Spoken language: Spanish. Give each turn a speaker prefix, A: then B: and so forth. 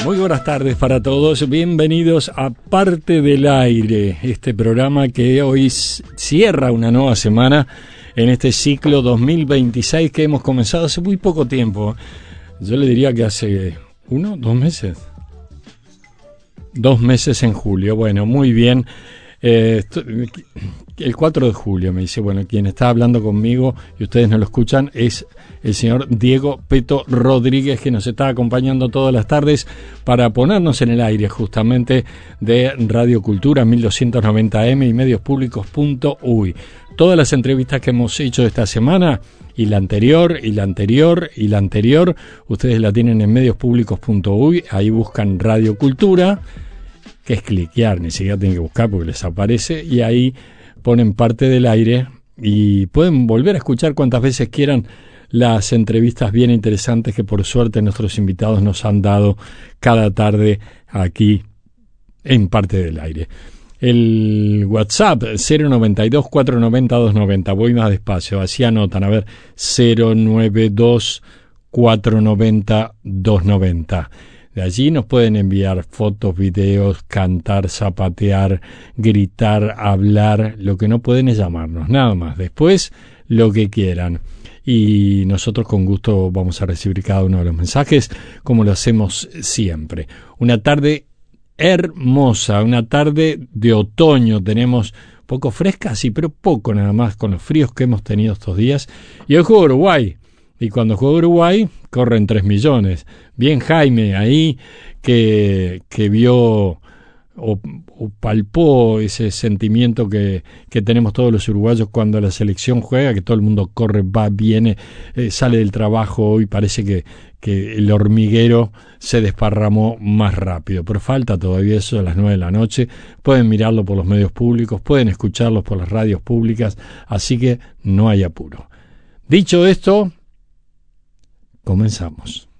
A: Muy buenas tardes para todos, bienvenidos a Parte del Aire, este programa que hoy cierra una nueva semana en este ciclo 2026 que hemos comenzado hace muy poco tiempo. Yo le diría que hace 2 meses. 2 meses en julio, bueno, muy bien. El 4 de julio me dice, bueno, quien está hablando conmigo y ustedes no lo escuchan es el señor Diego Peto Rodríguez, que nos está acompañando todas las tardes para ponernos en el aire justamente de Radio Cultura 1290M y mediospublicos.uy. Todas las entrevistas que hemos hecho esta semana y la anterior, y la anterior, y la anterior, ustedes la tienen en mediospublicos.uy, ahí buscan Radio Cultura, que es cliquear, ni siquiera tienen que buscar porque les aparece, y ahí ponen Parte del Aire y pueden volver a escuchar cuantas veces quieran las entrevistas bien interesantes que por suerte nuestros invitados nos han dado cada tarde aquí en Parte del Aire. El WhatsApp 092-490-290, voy más despacio, así anotan, a ver, 092-490-290. De allí nos pueden enviar fotos, videos, cantar, zapatear, gritar, hablar. Lo que no pueden es llamarnos, nada más. Después, lo que quieran. Y nosotros con gusto vamos a recibir cada uno de los mensajes, como lo hacemos siempre. Una tarde hermosa, una tarde de otoño. Tenemos poco fresca, sí, pero poco nada más, con los fríos que hemos tenido estos días. Y hoy juega Uruguay. Y cuando juega Uruguay, corren 3 millones. Bien Jaime ahí, que vio o palpó ese sentimiento que tenemos todos los uruguayos cuando la selección juega, que todo el mundo corre, va, viene, sale del trabajo. Hoy parece que el hormiguero se desparramó más rápido. Pero falta todavía eso a las 9 de la noche. Pueden mirarlo por los medios públicos, pueden escucharlo por las radios públicas, así que no hay apuro. Dicho esto, comenzamos.